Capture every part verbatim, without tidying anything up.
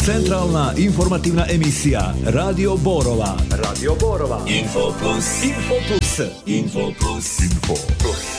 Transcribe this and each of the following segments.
Centralna informativna emisija Radio Borova. Radio Borova. Info Plus. Info Plus. Info Plus. Info Plus.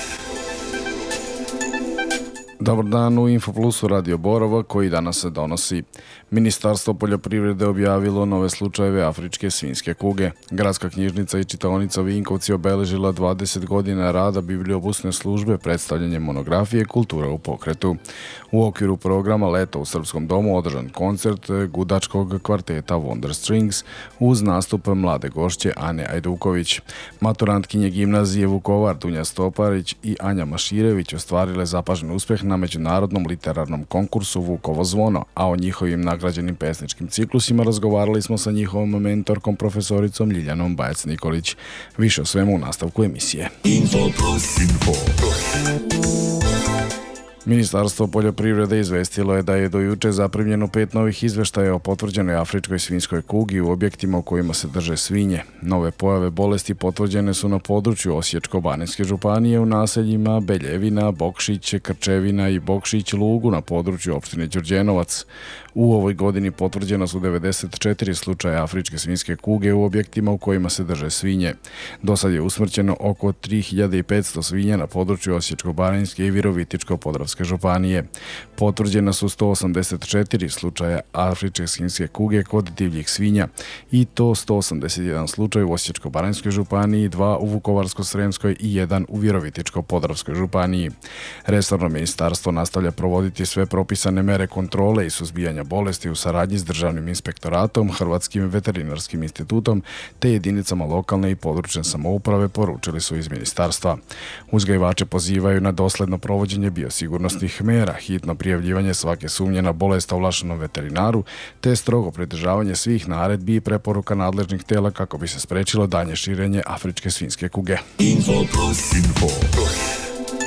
Dobar dan u Info Plusu Radio Borova koji danas se donosi. Ministarstvo poljoprivrede objavilo nove slučajeve afričke svinjske kuge. Gradska knjižnica i čitaonica Vinkovci obeležila dvadeset godina rada bibliobusne službe predstavljanjem monografije Kultura u pokretu. U okviru programa Leto u Srpskom domu održan koncert gudačkog kvarteta Wonder Strings uz nastup mlade gošće Ane Ajduković. Maturantkinje gimnazije Vukovar Dunja Stoparić i Anja Maširević ostvarile zapažen uspeh na međunarodnom literarnom konkursu Vukovo zvono, a o njihovim nagrađenim pesničkim ciklusima razgovarali smo sa njihovom mentorkom profesoricom Ljiljanom Bajac-Nikolić. Više o svemu u nastavku emisije. Info Plus. Info Plus. Ministarstvo poljoprivrede izvestilo je da je do juče zaprimljeno pet novih izveštaja o potvrđenoj afričkoj svinjskoj kugi u objektima u kojima se drže svinje. Nove pojave bolesti potvrđene su na području Osječko-baranjske županije u naseljima Beljevina, Bokšić, Krčevina i Bokšić Lugu na području opštine Đurđenovac. U ovoj godini potvrđeno su devedeset četiri slučaja afričke svinjske kuge u objektima u kojima se drže svinje. Do sad je usmrćeno oko tri hiljade petsto svinja na području Osječko-baranjske i Virovitičko-podravske županije. Potvrđena su sto osamdeset četiri slučaja afričke svinjske kuge kod divljih svinja i to sto osamdeset jedan slučaj u Osječko-baranjskoj županiji, dva u Vukovarsko-sremskoj i jedan u Virovitičko-podravskoj županiji. Resorno ministarstvo nastavlja provoditi sve propisane mere kontrole i suzbijanja bolesti u saradnji s Državnim inspektoratom, Hrvatskim veterinarskim institutom te jedinicama lokalne i područne samouprave, poručili su iz ministarstva. Uzgajivače pozivaju na dosledno provođenje biosigurnosnih mera, hitno prijavljivanje svake sumnje na bolest ovlaštenom veterinaru te strogo pridržavanje svih naredbi i preporuka nadležnih tela kako bi se sprečilo dalje širenje afričke svinjske kuge. Info Plus. Info Plus.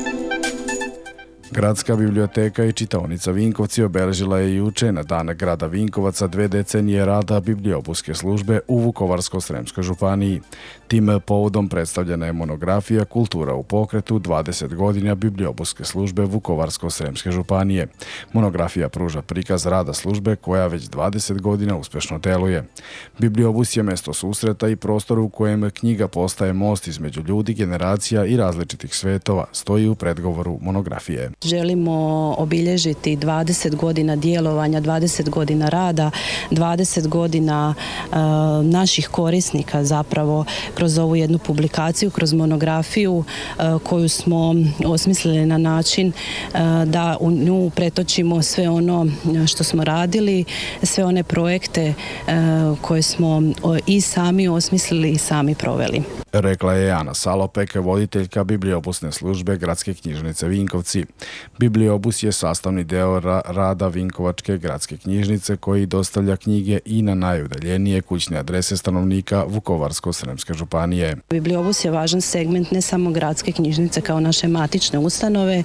Gradska biblioteka i čitaonica Vinkovci obeležila je juče na dan grada Vinkovaca dve decenije rada bibliobuske službe u Vukovarsko-sremskoj županiji. Tim povodom predstavljena je monografija Kultura u pokretu dvadeset godina bibliobuske službe Vukovarsko-sremske županije. Monografija pruža prikaz rada službe koja već dvadeset godina uspešno deluje. Bibliobus je mesto susreta i prostor u kojem knjiga postaje most između ljudi, generacija i različitih svetova, stoji u predgovoru monografije. Želimo obilježiti dvadeset godina djelovanja, dvadeset godina rada, dvadeset godina uh, naših korisnika zapravo kroz ovu jednu publikaciju, kroz monografiju uh, koju smo osmislili na način uh, da u nju pretočimo sve ono što smo radili, sve one projekte uh, koje smo i sami osmislili i sami proveli. Rekla je Ana Salopek, voditeljka bibliobusne službe Gradske knjižnice Vinkovci. Bibliobus je sastavni deo ra- rada Vinkovačke gradske knjižnice koji dostavlja knjige i na najudaljenije kućne adrese stanovnika Vukovarsko-sremske županije. Bibliobus je važan segment ne samo Gradske knjižnice kao naše matične ustanove,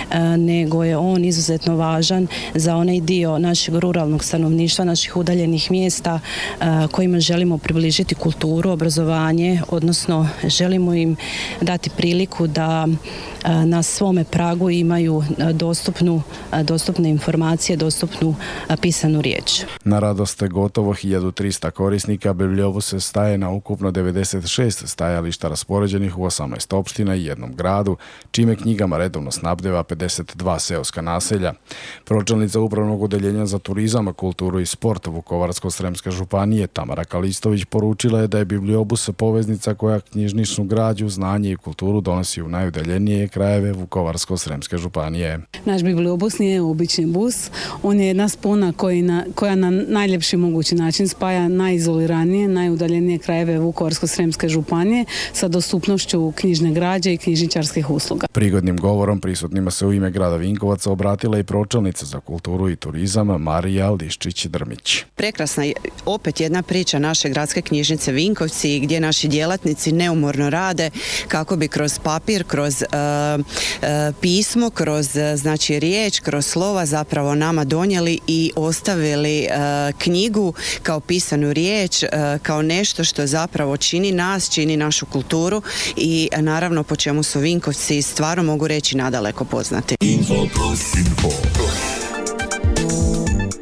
nego je on izuzetno važan za onaj dio našeg ruralnog stanovništva, naših udaljenih mjesta kojima želimo približiti kulturu, obrazovanje, odnosno želimo im dati priliku da na svome pragu imaju dostupnu, dostupne informacije, dostupnu pisanu riječ. Na radost gotovo hiljadu trista korisnika bibliobus se staje na ukupno devedeset šest stajališta raspoređenih u osamnaest opština i jednom gradu, čime knjigama redovno snabdeva pedeset dva seoska naselja. Pročelnica Upravnog odeljenja za turizam, kulturu i sport Vukovarsko-sremske županije Tamara Kalistović poručila je da je bibliobus poveznica koja knjižničnu građu, znanje i kulturu donosi u najudaljenije krajeve Vukovarsko-sremske županije. Naš bibliobus nije obični bus, on je jedna spona koji na, koja na najljepši mogući način spaja najizoliranije, najudaljenije krajeve Vukovarsko-sremske županije sa dostupnošću knjižne građe i knjižničarskih usluga. Prigodnim govorom prisutnima se u ime grada Vinkovaca obratila i pročelnica za kulturu i turizam Marija Liščić-Drmić. Prekrasna je opet jedna priča naše Gradske knjižnice Vinkovci gdje naši djelatnici neumorno rade kako bi kroz papir, kroz uh, uh, pismo, kroz znači riječ, kroz slova zapravo nama donijeli i ostavili uh, knjigu kao pisanu riječ, uh, kao nešto što zapravo čini nas, čini našu kulturu i uh, naravno po čemu su Vinkovci stvarno mogu reći nadaleko poznati. Info Plus. Info Plus.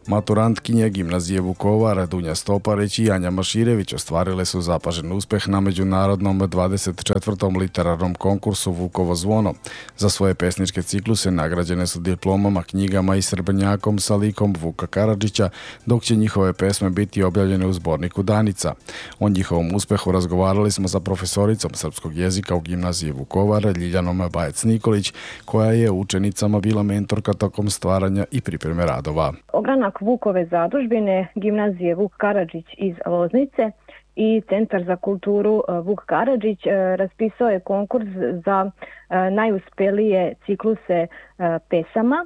Maturantkinje gimnazije Vukovar, Dunja Stoparić i Anja Maširević ostvarile su zapažen uspeh na međunarodnom dvadeset četvrtom literarnom konkursu Vukovo zvono. Za svoje pesničke cikluse nagrađene su diplomama, knjigama i srbenjakom sa likom Vuka Karadžića, dok će njihove pesme biti objavljene u zborniku Danica. O njihovom uspehu razgovarali smo sa profesoricom srpskog jezika u gimnaziji Vukovar, Ljiljanom Bajec-Nikolić, koja je učenicama bila mentorka tokom stvaranja i pripreme radova. Ogranak Vukove zadužbine, gimnazije Vuk Karadžić iz Loznice i Centar za kulturu Vuk Karadžić raspisao je konkurs za najuspelije cikluse pesama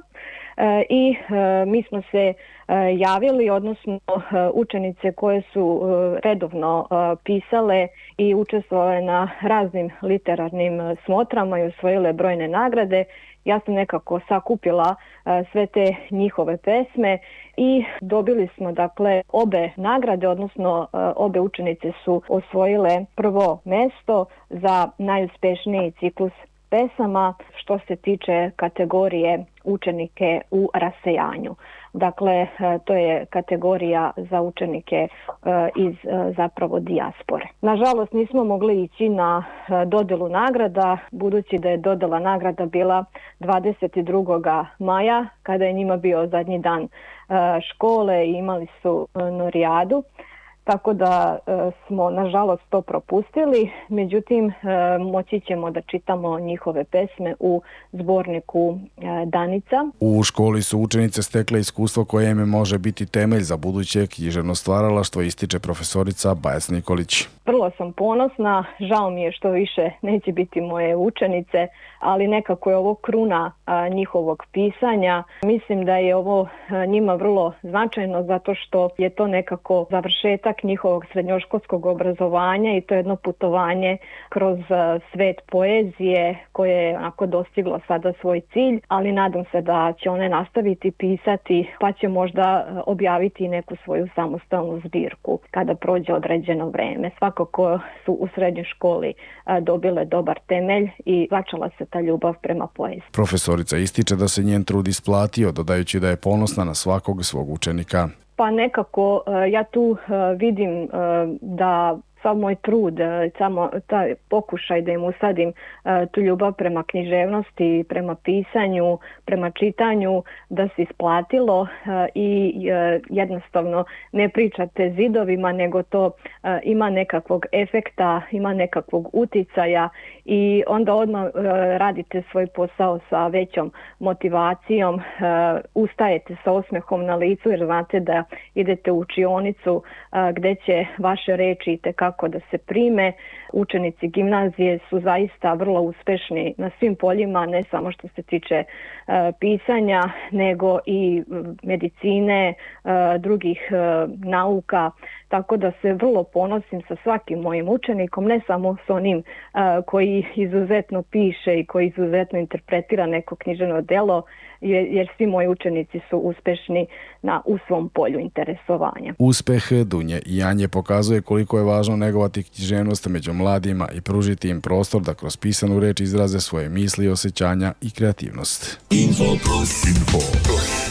i mi smo se javili, odnosno učenice koje su redovno pisale i učestvovale na raznim literarnim smotrama i osvojile brojne nagrade. Ja sam nekako sakupila sve te njihove pesme i dobili smo dakle obe nagrade, odnosno obe učenice su osvojile prvo mesto za najuspešniji ciklus pesama što se tiče kategorije učenike u rasejanju. Dakle, to je kategorija za učenike iz zapravo dijaspore. Nažalost, nismo mogli ići na dodelu nagrada, budući da je dodela nagrada bila dvadeset drugog maja, kada je njima bio zadnji dan škole i imali su norijadu. Tako da e, smo nažalost to propustili, međutim e, moći ćemo da čitamo njihove pesme u zborniku e, Danica. U školi su učenice stekle iskustvo koje im može biti temelj za buduće književno stvaralaštvo, ističe profesorica Bajec-Nikolić. Vrlo sam ponosna, žao mi je što više neće biti moje učenice, ali nekako je ovo kruna a, njihovog pisanja. Mislim da je ovo a, njima vrlo značajno zato što je to nekako završetak njihovog srednjoškolskog obrazovanja i to je jedno putovanje kroz a, svet poezije koje je onako dostiglo sada svoj cilj, ali nadam se da će one nastaviti pisati pa će možda objaviti neku svoju samostalnu zbirku kada prođe određeno vreme. Svakako su u srednjoj školi a, dobile dobar temelj i začala se ta ljubav prema poeziji. Profesorica ističe da se njen trud isplatio, dodajući da je ponosna na svakog svog učenika. Pa nekako ja tu vidim da sav moj trud, samo taj pokušaj da im usadim tu ljubav prema književnosti, prema pisanju, prema čitanju, da se isplatilo i jednostavno ne pričate zidovima, nego to ima nekakvog efekta, ima nekakvog uticaja i onda odmah radite svoj posao sa većom motivacijom, ustajete sa osmehom na licu jer znate da idete u učionicu gde će vaše reči itekako da se prime. Učenici gimnazije su zaista vrlo uspešni na svim poljima, ne samo što se tiče uh, pisanja, nego i medicine, uh, drugih uh, nauka, tako da se vrlo ponosim sa svakim mojim učenikom, ne samo s onim uh, koji izuzetno piše i koji izuzetno interpretira neko književno delo, jer, jer svi moji učenici su uspešni na, u svom polju interesovanja. Uspeh Dunje i Anje pokazuje koliko je važno negovati književnost među mladima i pružiti im prostor da kroz pisanu reč izraze svoje misli, osjećanja i kreativnost. Info plus. Info plus.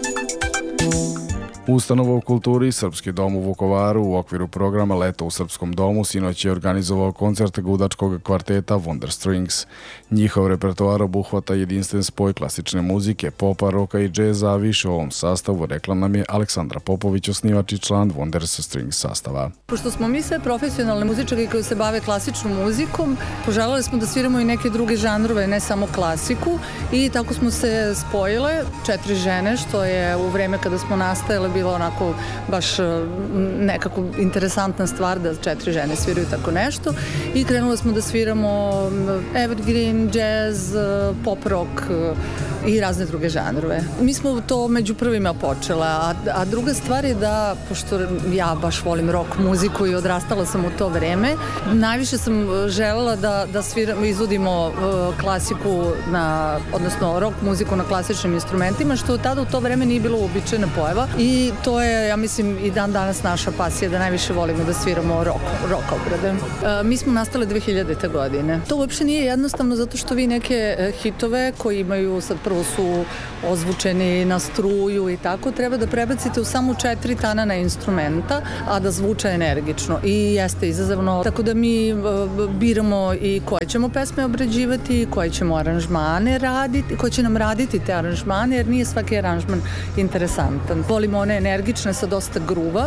Ustanova u kulturi Srpski dom u Vukovaru u okviru programa Leto u Srpskom domu sinoć je organizovao koncert gudačkog kvarteta Wonder Strings. Njihov repertoar obuhvata jedinstven spoj klasične muzike, popa, roka i džeza, a više u ovom sastavu rekla nam je Aleksandra Popović, osnivač i član Wonder Strings sastava. Pošto smo mi sve profesionalne muzičari koji se bave klasičnom muzikom, poželjeli smo da sviramo i neke druge žanrove, ne samo klasiku, i tako smo se spojile, četiri žene, što je u vreme kada smo nastajale bilo onako baš nekako interesantna stvar da četiri žene sviraju tako nešto i krenule smo da sviramo evergreen, jazz, pop rock i razne druge žanrove. Mi smo to među prvima počela, a, a druga stvar je da, pošto ja baš volim rock muziku i odrastala sam u to vreme, najviše sam želela da, da sviramo, izvodimo klasiku, na, odnosno rock muziku na klasičnim instrumentima, što tada u to vreme nije bilo uobičajena pojava i to je, ja mislim, i dan danas naša pasija da najviše volimo da sviramo rock, rock obrade. E, mi smo nastale dve hiljadite godine. To uopšte nije jednostavno zato što vi neke hitove koji imaju sad prvo prvo su ozvučeni na struju i tako, treba da prebacite u samo četiri tanana instrumenta, a da zvuče energično i jeste izazovno, tako da mi biramo i koje ćemo pesme obrađivati, koje ćemo aranžmane raditi, koje će nam raditi te aranžmane, jer nije svaki aranžman interesantan. Volimo one energične sa dosta gruva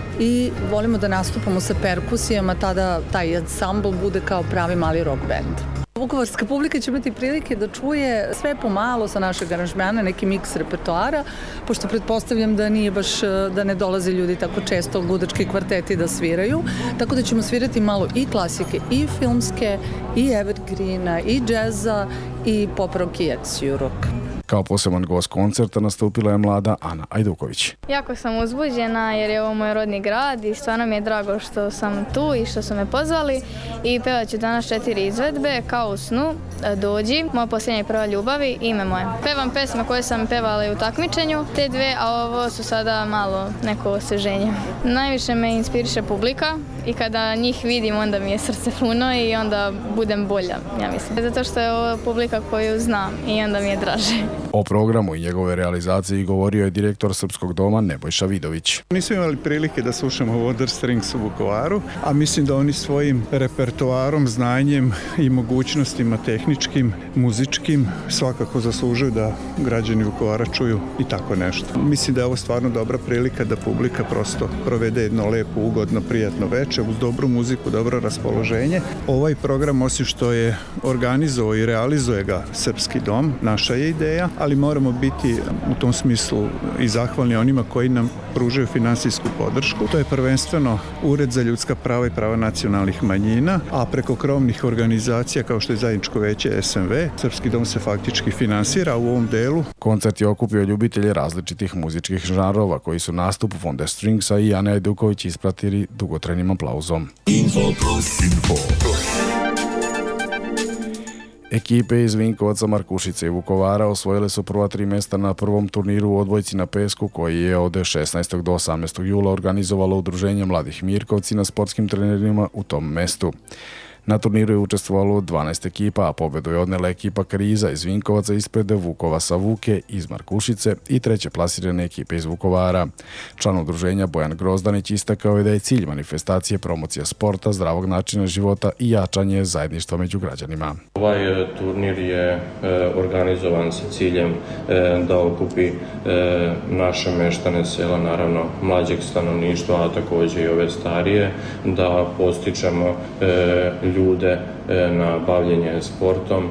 i volimo da nastupamo sa perkusijama, tada taj ansambl bude kao pravi mali rock band. Vukovarska publika će imati prilike da čuje sve pomalo sa našeg aranžmana, neki miks repertoara, pošto pretpostavljam da nije baš, da ne dolaze ljudi tako često ludački kvarteti da sviraju, tako da ćemo svirati malo i klasike, i filmske, i evergreena, i džeza, i pop rock i Ed Sheeran. Kao poseban gost koncerta nastupila je mlada Ana Ajduković. Jako sam uzbuđena jer je ovo moj rodni grad i stvarno mi je drago što sam tu i što su me pozvali i pevat ću danas četiri izvedbe Kao u snu, Dođi, Moja posljednja prva ljubavi, Ime moje. Pevam pesme koje sam pevala i u takmičenju, te dve, a ovo su sada malo neko osveženje. Najviše me inspiriše publika i kada njih vidim onda mi je srce puno i onda budem bolja, ja mislim. Zato što je ovo publika koju znam i onda mi je draže. O programu i njegove realizaciji govorio je direktor Srpskog doma Nebojša Vidović. Nismo imali prilike da slušamo Water Strings u Vukovaru, a mislim da oni svojim repertoarom, znanjem i mogućnostima tehničkim, muzičkim svakako zaslužuju da građani Vukovara čuju i tako nešto. Mislim da je ovo stvarno dobra prilika da publika prosto provede jedno lepo, ugodno, prijatno veče uz dobru muziku, dobro raspoloženje. Ovaj program, osim što je organizovao i realizuje ga Srpski dom, naša je ideja, ali moramo biti u tom smislu i zahvalni onima koji nam pružaju finansijsku podršku. To je prvenstveno Ured za ljudska prava i prava nacionalnih manjina, a preko krovnih organizacija kao što je Zajedničko veće S M V, Srpski dom se faktički finansira u ovom delu. Koncert je okupio ljubitelje različitih muzičkih žanrova koji su nastup Water Stringsa i Ane Ajduković ispratili dugotrajnim aplauzom. Info plus, info plus. Ekipe iz Vinkovaca, Markušice i Vukovara osvojile su prva tri mjesta na prvom turniru u odbojci na pesku koji je od šesnaestog do osamnaestog jula organizovalo Udruženje Mladih Mirkovci na sportskim trenerima u tom mestu. Na turniru je učestvovalo dvanaest ekipa, a pobedu je odnela ekipa Kriza iz Vinkovaca ispred Vukova sa Vuke iz Markušice i treće plasirane ekipe iz Vukovara. Član udruženja Bojan Grozdanić istakao je da je cilj manifestacije promocija sporta, zdravog načina života i jačanje zajedništva među građanima. Ovaj turnir je organizovan sa ciljem da okupi naše meštane sela, naravno mlađeg stanovništva, a također i ove starije, da postičemo ljude na bavljenje sportom,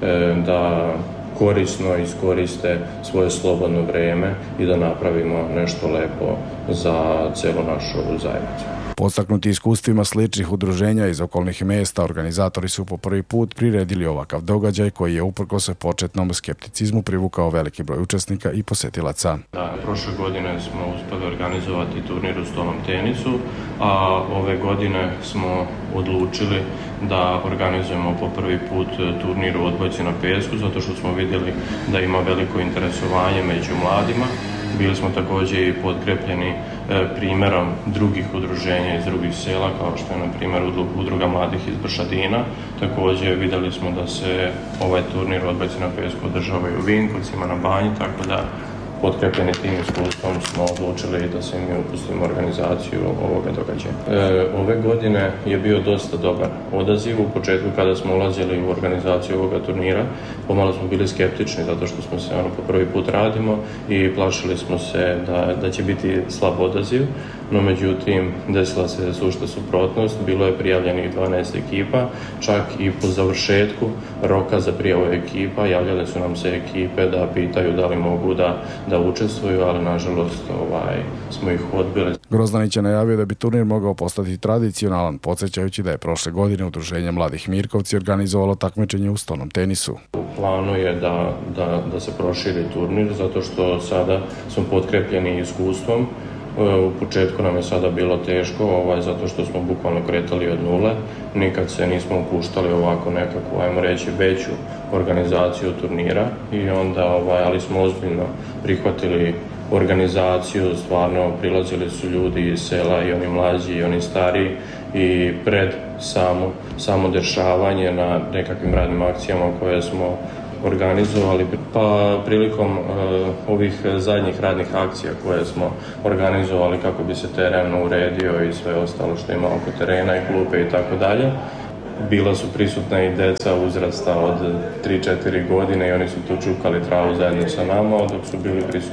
da korisno iskoriste svoje slobodno vrijeme i da napravimo nešto lepo za celu našu zajednicu. Podstaknuti iskustvima sličnih udruženja iz okolnih mjesta, organizatori su po prvi put priredili ovakav događaj koji je uprkos početnom skepticizmu privukao veliki broj učesnika i posjetilaca. Da, prošle godine smo uspjeli organizovati turnir u stolnom tenisu, a ove godine smo odlučili da organizujemo po prvi put turnir u odbojci na pesku, zato što smo vidjeli da ima veliko interesovanje među mladima. Bili smo također i potkrepljeni primjerom drugih udruženja iz drugih sela, kao što je na primjer Udruga mladih iz Bršadina. Također vidjeli smo da se ovaj turnir odbojci na pesku održavaju u Vinkovcima, na Banji, tako da potkrepljeni tim iskustvom smo odlučili da se mi upustimo organizaciju ovoga događaja. E, ove godine je bio dosta dobar odaziv. U početku kada smo ulazili u organizaciju ovoga turnira, pomalo smo bili skeptični zato što smo se ono po prvi put radimo i plašili smo se da, da će biti slab odaziv, no međutim desila se sušta suprotnost, bilo je prijavljenih dvanaest ekipa, čak i po završetku roka za prijavu ekipa javljale su nam se ekipe da pitaju da li mogu da, da učestvuju, ali nažalost ovaj, smo ih odbili. Grozdanić je najavio da bi turnir mogao postati tradicionalan, podsjećajući da je prošle godine Udruženje Mladih Mirkovci organizovalo takmičenje u stolnom tenisu. U planu je da, da, da se proširi turnir, zato što sada smo potkrepljeni iskustvom. U početku nam je sada bilo teško, ovaj, zato što smo bukvalno kretali od nule. Nikad se nismo upuštali ovako nekako, ajmo reći, veću organizaciju turnira i onda, ovaj, ali smo ozbiljno prihvatili organizaciju, stvarno prilazili su ljudi iz sela, i oni mlađi i oni stariji, i pred samo, samo dešavanje na nekakvim radnim akcijama koje smo organizovali? Pa prilikom uh, ovih zadnjih radnih akcija koje smo organizovali kako bi se teren uredio i sve ostalo što ima oko terena i klupe i tako dalje, bila su prisutna i deca uzrasta od tri četiri godine i oni su tu čukali travu zajedno sa nama, dok su bili prisutni